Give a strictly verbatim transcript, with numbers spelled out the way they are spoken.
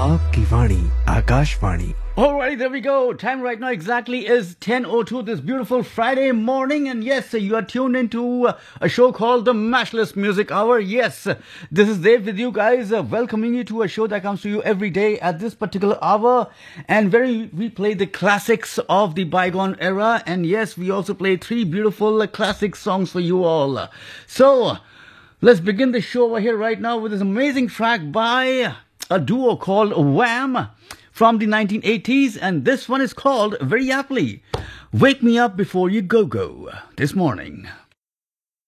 आपकी वाणी Akashvani. Alright, there we go. Time right now exactly is ten oh two this beautiful Friday morning. And yes, you are tuned into a show called the Mashless Music Hour. Yes, this is Dave with you guys, uh, welcoming you to a show that comes to you every day at this particular hour. And very, we play the classics of the bygone era. And yes, we also play three beautiful uh, classic songs for you all. So, let's begin the show over here right now with this amazing track by a duo called Wham! From the nineteen eighties, and this one is called, very aptly, Wake Me Up Before You Go Go, this morning.